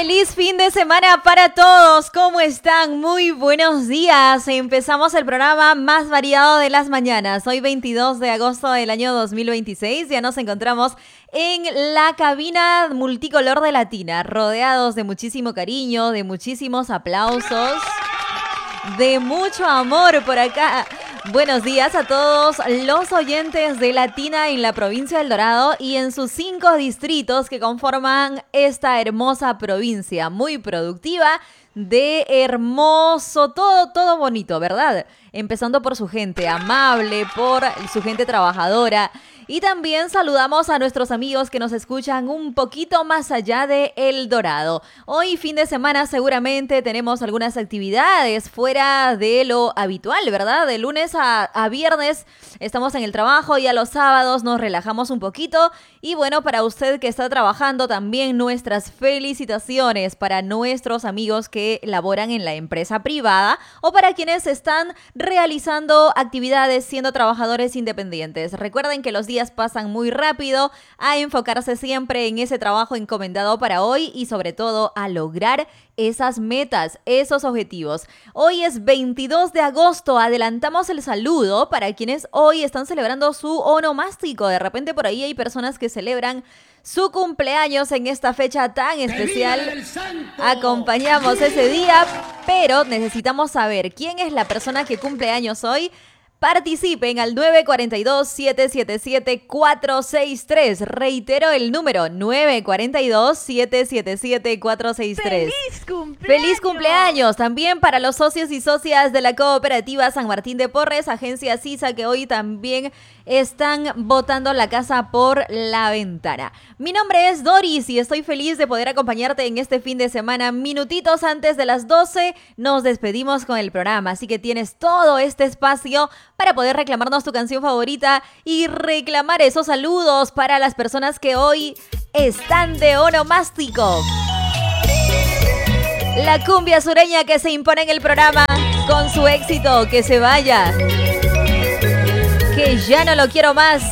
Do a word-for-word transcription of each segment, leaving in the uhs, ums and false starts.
Feliz fin de semana para todos. ¿Cómo están? Muy buenos días. Empezamos el programa más variado de las mañanas. Hoy veintidós de agosto del año dos mil veintiséis. Ya nos encontramos en la cabina multicolor de Latina, rodeados de muchísimo cariño, de muchísimos aplausos, de mucho amor por acá. Buenos días a todos los oyentes de Latina en la provincia del Dorado y en sus cinco distritos que conforman esta hermosa provincia, muy productiva, de hermoso, todo, todo bonito, ¿verdad? Empezando por su gente amable, por su gente trabajadora. Y también saludamos a nuestros amigos que nos escuchan un poquito más allá de El Dorado. Hoy, fin de semana, seguramente tenemos algunas actividades fuera de lo habitual, ¿verdad? De lunes a, a viernes estamos en el trabajo y a los sábados nos relajamos un poquito. Y bueno, para usted que está trabajando, también nuestras felicitaciones para nuestros amigos que laboran en la empresa privada o para quienes están realizando actividades siendo trabajadores independientes. Recuerden que los días pasan muy rápido, a enfocarse siempre en ese trabajo encomendado para hoy y sobre todo a lograr esas metas, esos objetivos. Hoy es veintidós de agosto, adelantamos el saludo para quienes hoy están celebrando su onomástico. De repente por ahí hay personas que celebran su cumpleaños en esta fecha tan especial. Acompañamos ese día, pero necesitamos saber quién es la persona que cumple años hoy. Participen al nueve cuatro dos, siete siete siete, cuatro seis tres. Reitero el número nueve cuatro dos, siete siete siete, cuatro seis tres. ¡Feliz cumpleaños! ¡Feliz cumpleaños! También para los socios y socias de la Cooperativa San Martín de Porres, Agencia Sisa, que hoy también están botando la casa por la ventana. Mi nombre es Doris y estoy feliz de poder acompañarte en este fin de semana. Minutitos antes de las doce nos despedimos con el programa, así que tienes todo este espacio para poder reclamarnos tu canción favorita y reclamar esos saludos para las personas que hoy están de onomástico. La cumbia sureña que se impone en el programa con su éxito, Que se vaya, que ya no lo quiero más.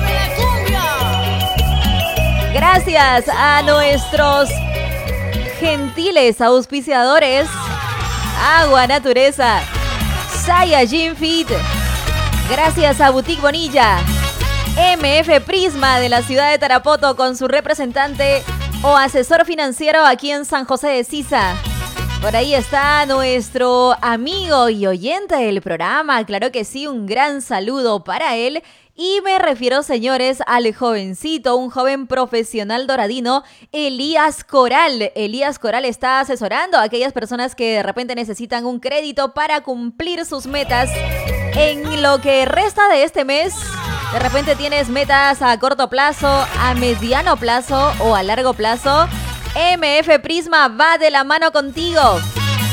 Gracias a nuestros gentiles auspiciadores Agua Natureza, Saiyajin Fit. Gracias a Boutique Bonilla, M F Prisma de la ciudad de Tarapoto con su representante o asesor financiero aquí en San José de Sisa. Por ahí está nuestro amigo y oyente del programa, claro que sí, un gran saludo para él. Y me refiero, señores, al jovencito, un joven profesional doradino, Elías Coral. Elías Coral está asesorando a aquellas personas que de repente necesitan un crédito para cumplir sus metas en lo que resta de este mes. De repente tienes metas a corto plazo, a mediano plazo o a largo plazo. M F Prisma va de la mano contigo.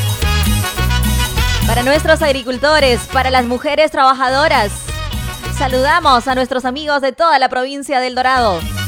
Para nuestros agricultores, para las mujeres trabajadoras, saludamos a nuestros amigos de toda la provincia del Dorado.